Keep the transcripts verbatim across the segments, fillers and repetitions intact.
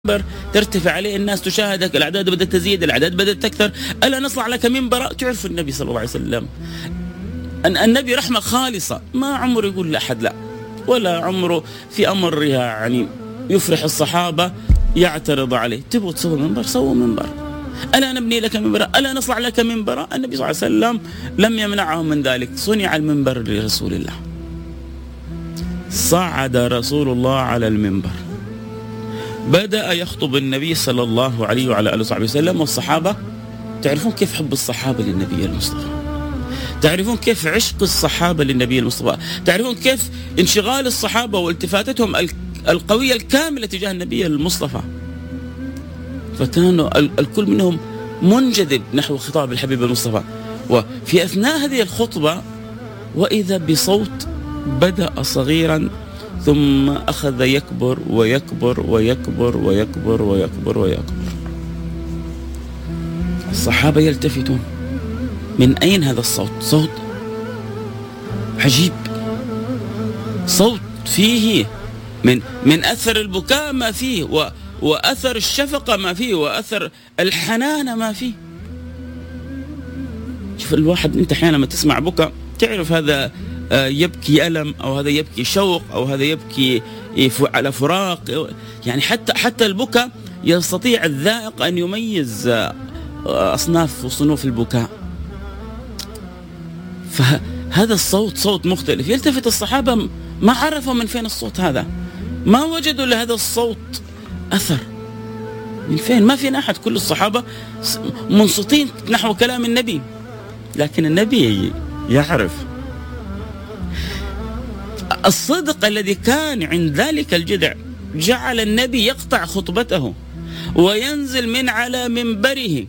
ترتفع عليه الناس، تشاهدك، الأعداد بدأت تزيد، الأعداد بدأت تكثر. ألا نصنع لك منبر؟ تعرف النبي صلى الله عليه وسلم أن النبي رحمة خالصة، ما عمره يقول لأحد لا، ولا عمره في أمر يعني يفرح الصحابة يعترض عليه. تبغوا تسوي منبر؟ سووا منبر. ألا نبني لك منبر؟ ألا نصنع لك منبر؟ النبي صلى الله عليه وسلم لم يمنعهم من ذلك. صنع المنبر لرسول الله، صعد رسول الله على المنبر، بدأ يخطب النبي صلى الله عليه وعلى آله وصحبه وسلم، والصحابة تعرفون كيف حب الصحابة للنبي المصطفى، تعرفون كيف عشق الصحابة للنبي المصطفى، تعرفون كيف انشغال الصحابة والتفاتتهم القوية الكاملة تجاه النبي المصطفى. فكانوا الكل منهم منجذب نحو خطاب الحبيب المصطفى. وفي أثناء هذه الخطبة وإذا بصوت بدأ صغيرا ثم أخذ يكبر ويكبر ويكبر ويكبر ويكبر ويكبر. الصحابة يلتفتون، من أين هذا الصوت؟ صوت عجيب، صوت فيه من من أثر البكاء ما فيه، و وأثر الشفقة ما فيه، وأثر الحنان ما فيه. شوف الواحد، أنت أحيانا لما تسمع بكاء تعرف هذا يبكي ألم، أو هذا يبكي شوق، أو هذا يبكي على فراق. يعني حتى حتى البكاء يستطيع الذائق أن يميز أصناف وصنوف البكاء. فهذا الصوت صوت مختلف. يلتفت الصحابة، ما عرفوا من فين الصوت هذا، ما وجدوا لهذا الصوت أثر من فين، ما في أحد، كل الصحابة منصتين نحو كلام النبي، لكن النبي يعرف. الصدق الذي كان عند ذلك الجذع جعل النبي يقطع خطبته وينزل من على منبره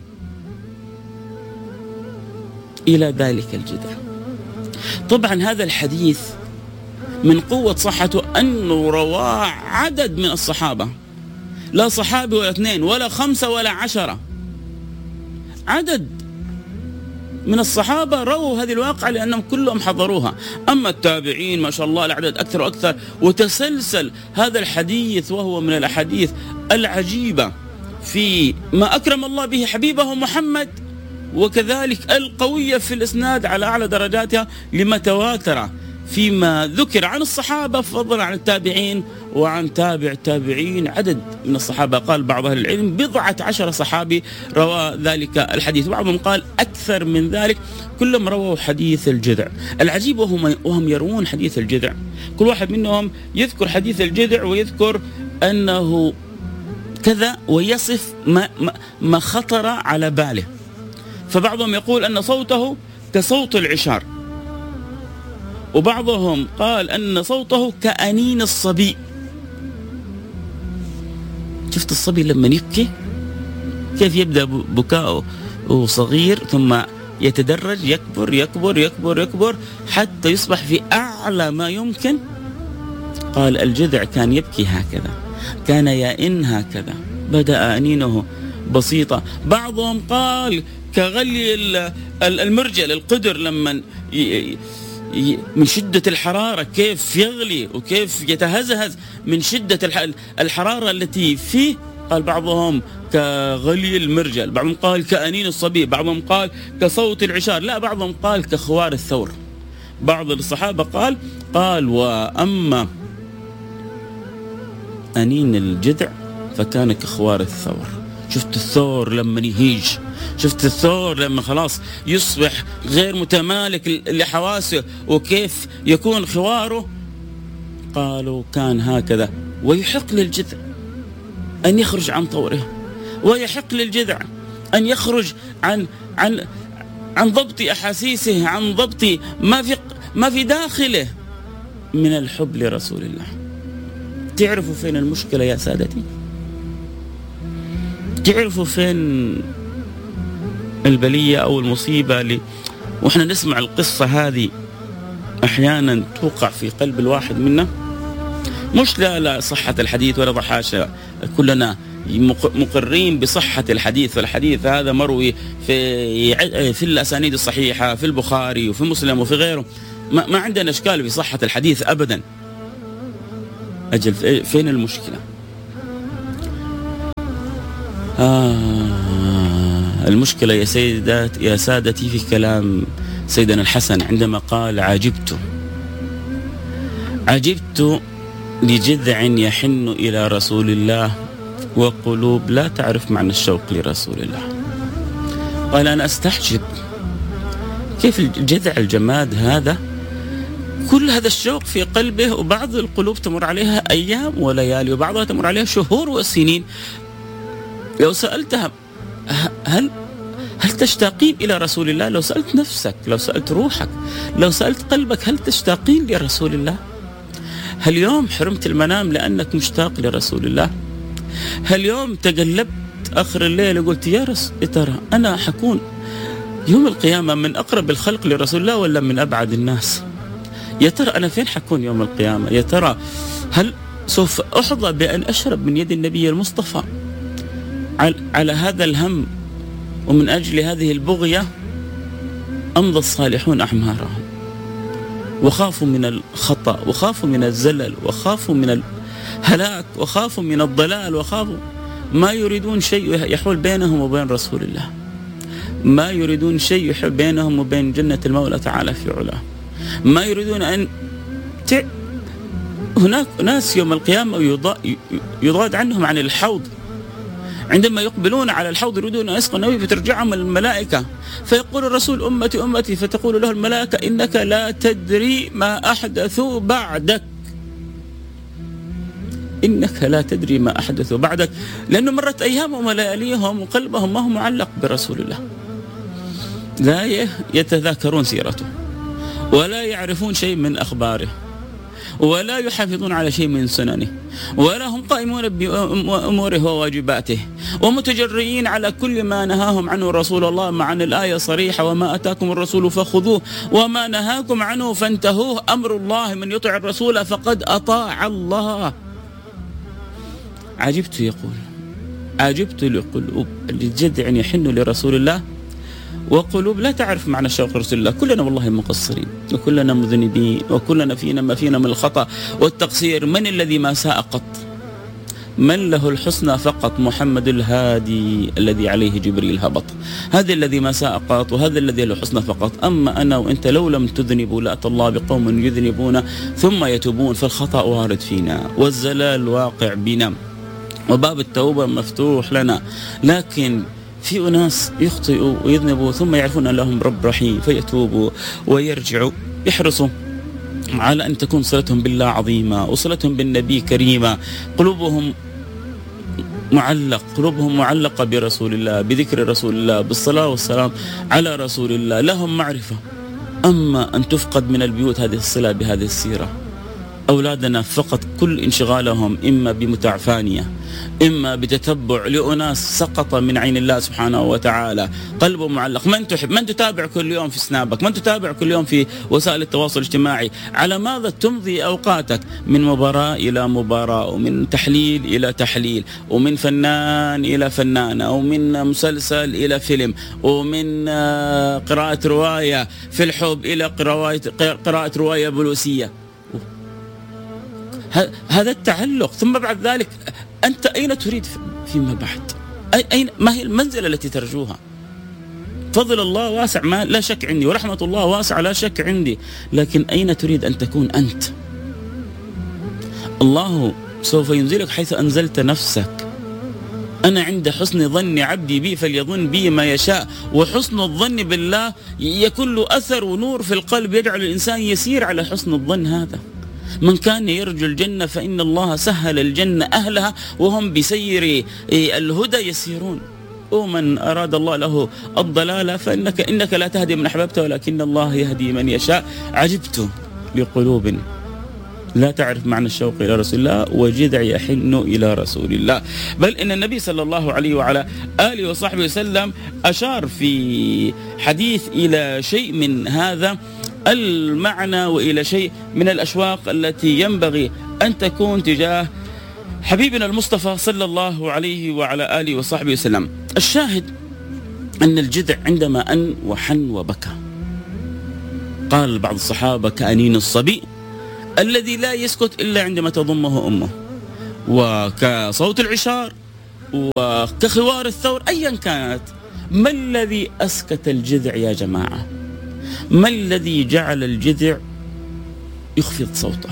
إلى ذلك الجذع. طبعا هذا الحديث من قوة صحته أنه رواه عدد من الصحابة، لا صحابي ولا اثنين ولا خمسة ولا عشرة، عدد من الصحابة رووا هذه الواقعة لأنهم كلهم حضروها. أما التابعين ما شاء الله الأعداد أكثر وأكثر، وتسلسل هذا الحديث وهو من الأحاديث العجيبة في ما أكرم الله به حبيبه محمد، وكذلك القوية في الإسناد على أعلى درجاتها لما تواتر فيما ذكر عن الصحابة فضلا عن التابعين وعن تابع التابعين. عدد من الصحابة، قال بعض أهل العلم بضعة عشر صحابي روى ذلك الحديث، وبعضهم قال أكثر من ذلك، كلهم رووا حديث الجذع. العجيب وهم, وهم يروون حديث الجذع، كل واحد منهم يذكر حديث الجذع ويذكر أنه كذا ويصف ما, ما, ما خطر على باله. فبعضهم يقول أن صوته كصوت العشار، وبعضهم قال أن صوته كأنين الصبي. شفت الصبي لما يبكي كيف يبدأ بكاءه صغير ثم يتدرج، يكبر يكبر يكبر يكبر حتى يصبح في أعلى ما يمكن. قال الجذع كان يبكي هكذا، كان يئن هكذا، بدأ أنينه بسيطة. بعضهم قال كغلي المرجل القدر لما من شدة الحرارة كيف يغلي وكيف يتهزهز من شدة الحرارة التي فيه. قال بعضهم كغلي المرجل، بعضهم قال كأنين الصبي، بعضهم قال كصوت العشار، لا بعضهم قال كخوار الثور. بعض الصحابة قال قال وأما أنين الجذع فكان كخوار الثور. شفت الثور لما يهيج، شفت الثور لما خلاص يصبح غير متمالك لحواسه وكيف يكون خواره. قالوا كان هكذا. ويحق للجذع أن يخرج عن طوره، ويحق للجذع أن يخرج عن عن عن ضبط أحاسيسه، عن ضبط ما في ما في داخله من الحب لرسول الله. تعرفوا فين المشكلة يا سادتي؟ تعرفوا فين البلية أو المصيبة اللي وإحنا نسمع القصة هذه أحيانا توقع في قلب الواحد منا؟ مش لا لا صحة الحديث ولا ضحاشة، كلنا مقرين بصحة الحديث، والحديث هذا مروي في في الأسانيد الصحيحة في البخاري وفي مسلم وفي غيره، ما, ما عندنا إشكال في صحة الحديث أبدا. أجل فين المشكلة؟ آه المشكلة يا سيدات يا سادتي في كلام سيدنا الحسن عندما قال عجبت عجبت لجذع يحن إلى رسول الله وقلوب لا تعرف معنى الشوق لرسول الله. قال أنا أستحجب كيف الجذع الجماد هذا كل هذا الشوق في قلبه، وبعض القلوب تمر عليها أيام وليالي وبعضها تمر عليها شهور وسنين. لو سألتها هل هل تشتاقين إلى رسول الله؟ لو سألت نفسك، لو سألت روحك، لو سألت قلبك، هل تشتاقين لرسول الله؟ هل يوم حرمت المنام لأنك مشتاق لرسول الله؟ هل يوم تقلبت آخر الليل وقلت يا رس ترى أنا حكون يوم القيامة من أقرب الخلق لرسول الله ولا من أبعد الناس؟ يا ترى أنا فين حكون يوم القيامة؟ يا ترى هل سوف أحظى بأن أشرب من يد النبي المصطفى؟ على هذا الهم ومن أجل هذه البغية أمضى الصالحون أعمارهم وخافوا من الخطأ وخافوا من الزلل وخافوا من الهلاك وخافوا من الضلال وخافوا ما يريدون شيء يحول بينهم وبين رسول الله، ما يريدون شيء يحول بينهم وبين جنة المولى تعالى في علاه، ما يريدون أن ت... هناك ناس يوم القيامة يضاد عنهم عن الحوض، عندما يقبلون على الحوض يريدون أن يسقوا النبي فترجعهم الملائكة فيقول الرسول أمتي أمتي، فتقول له الملائكة إنك لا تدري ما أحدثوا بعدك، إنك لا تدري ما أحدثوا بعدك، لأنه مرت أيامهم ولياليهم وقلبهم ما هو معلق برسول الله، لا يتذاكرون سيرته ولا يعرفون شيء من أخباره ولا يحافظون على شيء من سننه ولا هم قائمون بأموره وواجباته ومتجرئين على كل ما نهاهم عنه رسول الله، مع أن الآية صريحة وما أتاكم الرسول فخذوه وما نهاكم عنه فانتهوه، أمر الله من يطع الرسول فقد أطاع الله. عجبت يقول عجبت لقلوب لجذع يحن لرسول الله وقلوب لا تعرف معنى الشوق لرسول الله. كلنا والله مقصرين وكلنا مذنبين وكلنا فينا ما فينا من الخطأ والتقصير. من الذي ما ساء قط؟ من له الحسنى فقط؟ محمد الهادي الذي عليه جبريل هبط، هذا الذي ما ساء قط وهذا الذي له الحسنى فقط. أما أنا وإنت لو لم تذنبوا لأتى الله بقوم يذنبون ثم يتوبون، فالخطأ وارد فينا والزلال واقع بنا وباب التوبة مفتوح لنا، لكن في أناس يخطئوا ويذنبوا ثم يعرفون أن لهم رب رحيم فيتوبوا ويرجعوا، يحرصوا على أن تكون صلتهم بالله عظيمة وصلتهم بالنبي كريمة، قلوبهم معلق قلوبهم معلقة برسول الله، بذكر رسول الله، بالصلاة والسلام على رسول الله، لهم معرفة. أما أن تفقد من البيوت هذه الصلة بهذه السيرة، أولادنا فقط كل انشغالهم إما بمتع فانية إما بتتبع لأناس سقط من عين الله سبحانه وتعالى، قلبه معلق. من تحب؟ من تتابع كل يوم في سنابك؟ من تتابع كل يوم في وسائل التواصل الاجتماعي؟ على ماذا تمضي أوقاتك؟ من مباراة إلى مباراة، ومن تحليل إلى تحليل، ومن فنان إلى فنانة، ومن مسلسل إلى فيلم، ومن قراءة رواية في الحب إلى قراءة رواية بوليسية. هذا التعلق. ثم بعد ذلك أنت أين تريد فيما بعد؟ أين ما هي المنزلة التي ترجوها؟ فضل الله واسع ما لا شك عندي، ورحمة الله واسعة لا شك عندي، لكن أين تريد أن تكون أنت؟ الله سوف ينزلك حيث أنزلت نفسك. أنا عند حسن ظن عبدي بي فليظن بي ما يشاء. وحسن الظن بالله يكون له أثر ونور في القلب يجعل الإنسان يسير على حسن الظن هذا. من كان يرجو الجنة فإن الله سهل الجنة أهلها وهم بسير الهدى يسيرون، ومن أراد الله له الضلال فإنك إنك لا تهدي من أحببت ولكن الله يهدي من يشاء. عجبت لقلوب لا تعرف معنى الشوق إلى رسول الله وجذع يحن إلى رسول الله. بل إن النبي صلى الله عليه وعلى آله وصحبه وسلم أشار في حديث إلى شيء من هذا المعنى وإلى شيء من الأشواق التي ينبغي أن تكون تجاه حبيبنا المصطفى صلى الله عليه وعلى آله وصحبه وسلم. الشاهد أن الجذع عندما أن وحن وبكى، قال بعض الصحابة كأنين الصبي الذي لا يسكت إلا عندما تضمه أمه، وكصوت العشار وكخوار الثور أيا كانت. ما الذي أسكت الجذع يا جماعة؟ ما الذي جعل الجذع يخفض صوته؟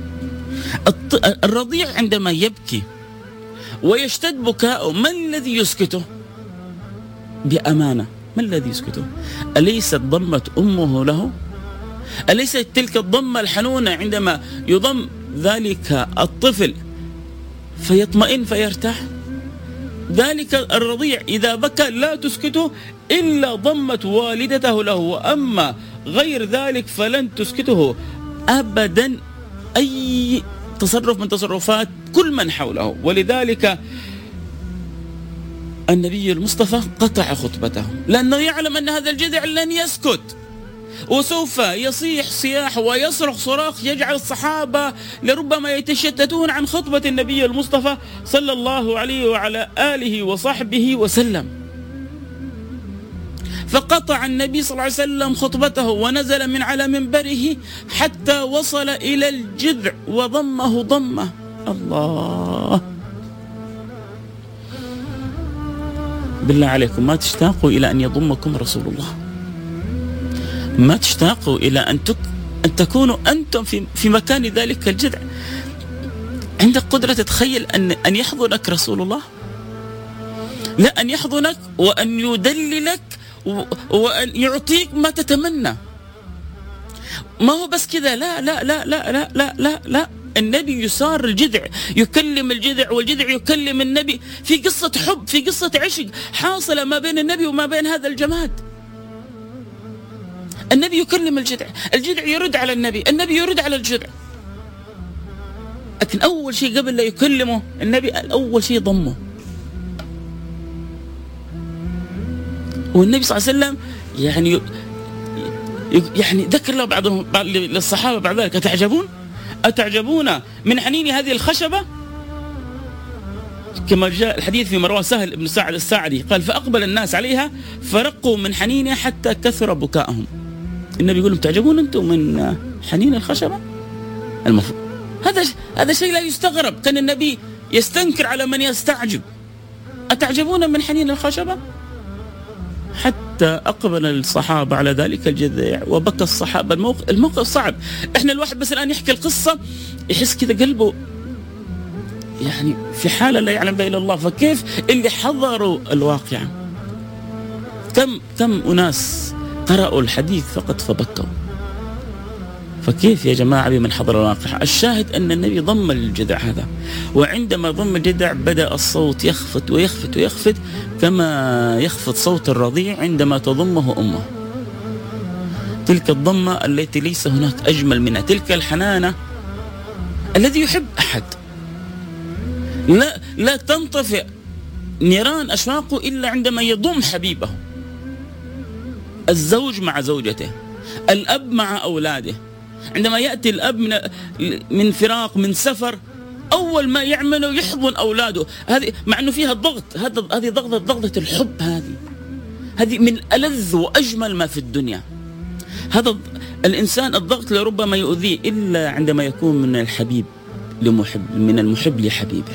الرضيع عندما يبكي ويشتد بكاؤه ما الذي يسكته؟ بأمانة ما الذي يسكته؟ أليست ضمة أمه له؟ أليست تلك الضمة الحنونة عندما يضم ذلك الطفل فيطمئن فيرتاح؟ ذلك الرضيع إذا بكى لا تسكته إلا ضمة والدته له، وأما غير ذلك فلن تسكته أبدا أي تصرف من تصرفات كل من حوله. ولذلك النبي المصطفى قطع خطبته لأنه يعلم أن هذا الجذع لن يسكت، وسوف يصيح صياح ويصرخ صراخ يجعل الصحابة لربما يتشتتون عن خطبة النبي المصطفى صلى الله عليه وعلى آله وصحبه وسلم. فقطع النبي صلى الله عليه وسلم خطبته ونزل من على منبره حتى وصل إلى الجذع وضمه ضمه. الله، بالله عليكم ما تشتاقوا إلى أن يضمكم رسول الله؟ ما تشتاقوا إلى أن, تك... أن تكونوا أنتم في... في مكان ذلك الجذع؟ عندك قدرة تتخيل أن... أن يحضنك رسول الله؟ لا، أن يحضنك وأن يدللك و... وأن يعطيك ما تتمنى. ما هو بس كذا، لا لا لا لا لا لا لا, لا. النبي يسار الجذع، يكلم الجذع والجذع يكلم النبي في قصة حب، في قصة عشق حاصلة ما بين النبي وما بين هذا الجماد. النبي يكلم الجذع، الجذع يرد على النبي، النبي يرد على الجذع. لكن أول شيء قبل لا يكلمه النبي أول شيء ضمه. والنبي صلى الله عليه وسلم يعني يعني ذكر له بعضهم للصحابة بعد ذلك: أتعجبون أتعجبون من حنين هذه الخشبة؟ كما جاء الحديث في مروى سهل بن سعد الساعدي قال: فأقبل الناس عليها فرقوا من حنينها حتى كثر بكاءهم. النبي يقول لهم: تعجبون أنتم من حنين الخشبة؟ المفروض هذا هذا شيء لا يستغرب. كان النبي يستنكر على من يستعجب: أتعجبون من حنين الخشبة؟ حتى أقبل الصحابة على ذلك الجذع وبكى الصحابة. الموقف, الموقف صعب. إحنا الواحد بس الآن يحكي القصة يحس كذا قلبه يعني في حالة لا يعلم بها إلا الله. فكيف اللي حضروا الواقع؟ كم كم أناس قرأوا الحديث فقط فبكوا. فكيف يا جماعة بمن حضر الواقع؟ الشاهد أن النبي ضم الجذع هذا، وعندما ضم الجذع بدأ الصوت يخفت ويخفت ويخفت كما يخفت صوت الرضيع عندما تضمه أمه. تلك الضمة التي ليس هناك أجمل منها، تلك الحنانة الذي يحب أحد لا لا تنطفئ نيران أشواقه إلا عندما يضم حبيبه. الزوج مع زوجته، الأب مع أولاده. عندما يأتي الأب من من فراق من سفر أول ما يعمله يحضن أولاده. هذه مع أنه فيها الضغط، هذا هذه ضغطة ضغطة الحب. هذه هذه من ألذ وأجمل ما في الدنيا. هذا الإنسان الضغط لربما يؤذيه إلا عندما يكون من الحبيب لمحب، من المحب لحبيبه.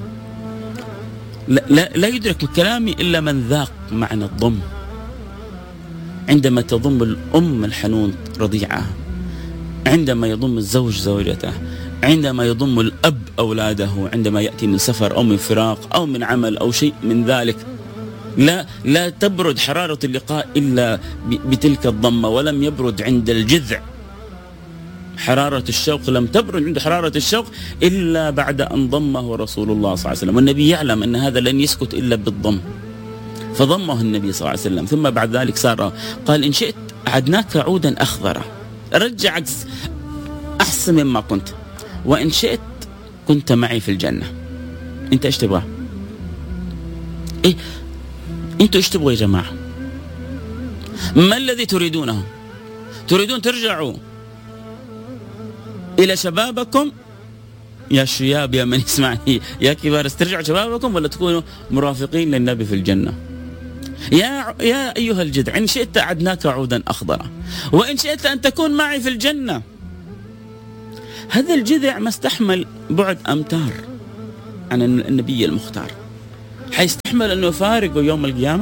لا, لا, لا يدرك كلامي إلا من ذاق معنى الضم. عندما تضم الأم الحنون رضيعها، عندما يضم الزوج زوجته، عندما يضم الأب أولاده، عندما يأتي من سفر أو من فراق أو من عمل أو شيء من ذلك، لا لا تبرد حرارة اللقاء إلا بتلك الضمة. ولم يبرد عند الجذع حرارة الشوق، لم تبرد عند حرارة الشوق إلا بعد أن ضمه رسول الله صلى الله عليه وسلم. والنبي يعلم أن هذا لن يسكت إلا بالضم، فضمه النبي صلى الله عليه وسلم. ثم بعد ذلك صار قال: إن شئت أعدناك عودا أخضرا، رجعك أحسن مما كنت، وإن شئت كنت معي في الجنة. أنت إيش تبغى؟ إيه أنتوا إيش تبغوا يا جماعة؟ ما الذي تريدونه؟ تريدون ترجعوا إلى شبابكم يا شياب، يا من يسمعني، يا كبار، ترجعوا شبابكم ولا تكونوا مرافقين للنبي في الجنة؟ يا يا أيها الجذع، إن شئت أعدناك عودا أخضرا، وإن شئت أن تكون معي في الجنة. هذا الجذع ما استحمل بعد أمتار عن النبي المختار، حيستحمل أنه يفارقه يوم القيامة؟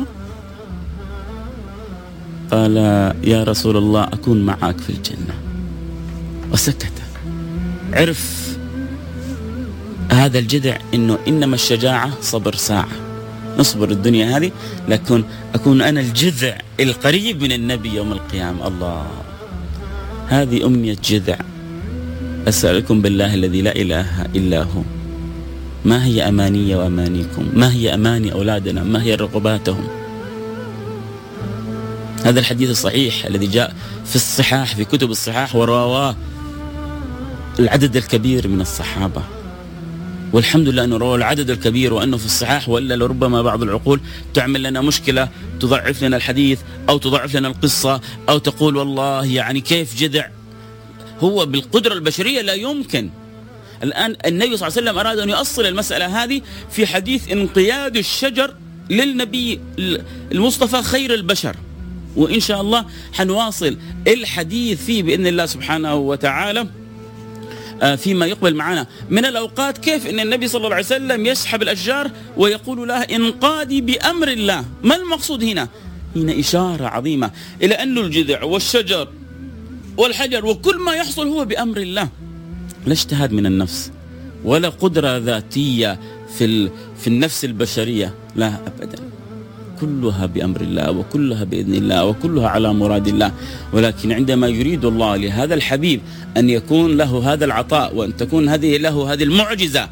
قال يا رسول الله أكون معك في الجنة. وسكت. عرف هذا الجذع أنه إنما الشجاعة صبر ساعة، نصبر الدنيا هذه، لكن أكون أنا الجذع القريب من النبي يوم القيامة. الله، هذه أمنية جذع. أسألكم بالله الذي لا إله إلا هو، ما هي أماني وأمانيكم؟ ما هي أماني أولادنا؟ ما هي رغباتهم؟ هذا الحديث الصحيح الذي جاء في الصحاح، في كتب الصحاح، ورواه العدد الكبير من الصحابة، والحمد لله أنه رواه العدد الكبير وأنه في الصحاح، وإلا لربما بعض العقول تعمل لنا مشكلة، تضعف لنا الحديث أو تضعف لنا القصة، أو تقول والله يعني كيف جذع؟ هو بالقدرة البشرية لا يمكن. الآن النبي صلى الله عليه وسلم أراد أن يؤصل المسألة هذه في حديث انقياد الشجر للنبي المصطفى خير البشر، وإن شاء الله حنواصل الحديث فيه بإذن الله سبحانه وتعالى فيما يقبل معنا من الأوقات، كيف أن النبي صلى الله عليه وسلم يسحب الأشجار ويقول لها انقادي بأمر الله. ما المقصود هنا؟ هنا إشارة عظيمة إلى أن الجذع والشجر والحجر وكل ما يحصل هو بأمر الله، لا اجتهاد من النفس ولا قدرة ذاتية في في النفس البشرية، لا أبدا، كلها بأمر الله وكلها بإذن الله وكلها على مراد الله. ولكن عندما يريد الله لهذا الحبيب أن يكون له هذا العطاء وأن تكون هذه له هذه المعجزة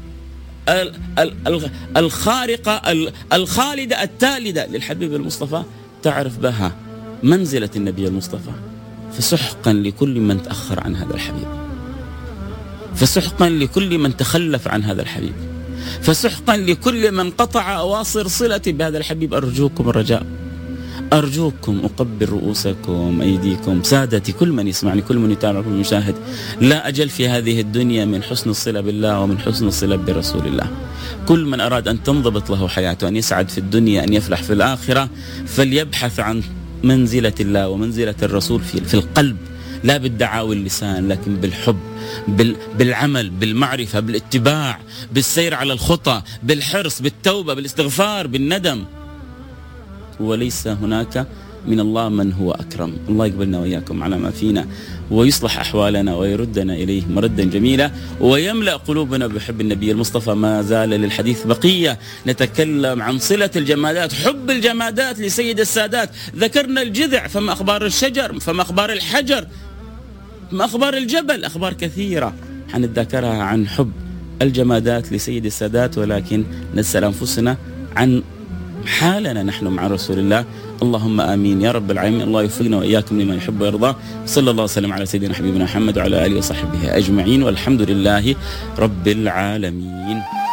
الخارقة الخالدة التالدة للحبيب المصطفى، تعرف بها منزلة النبي المصطفى. فسحقا لكل من تأخر عن هذا الحبيب، فسحقا لكل من تخلف عن هذا الحبيب، فسحقا لكل من قطع أواصر صلتي بهذا الحبيب. أرجوكم الرجاء، أرجوكم أقبل رؤوسكم أيديكم، سادتي، كل من يسمعني، كل من يتابع، كل من يشاهد، لا أجل في هذه الدنيا من حسن الصلة بالله ومن حسن الصلة برسول الله. كل من أراد أن تنضبط له حياته، أن يسعد في الدنيا، أن يفلح في الآخرة، فليبحث عن منزلة الله ومنزلة الرسول في, في القلب، لا بالدعاوى اللسان، لكن بالحب، بالعمل، بالمعرفة، بالاتباع، بالسير على الخطى، بالحرص، بالتوبة، بالاستغفار، بالندم. وليس هناك من الله من هو أكرم. الله يقبلنا وإياكم على ما فينا ويصلح أحوالنا ويردنا إليه مردا جميلا ويملأ قلوبنا بحب النبي المصطفى. ما زال للحديث بقية، نتكلم عن صلة الجمادات، حب الجمادات لسيد السادات. ذكرنا الجذع، فما أخبار الشجر، فما أخبار الحجر، فما أخبار الجبل، أخبار كثيرة حنتذكرها عن حب الجمادات لسيد السادات. ولكن نسأل أنفسنا عن حالنا نحن مع رسول الله. اللهم آمين يا رب العالمين. الله يوفقنا وإياكم لما يحب ويرضى. صلى الله وسلم على سيدنا حبيبنا محمد وعلى آله وصحبه أجمعين، والحمد لله رب العالمين.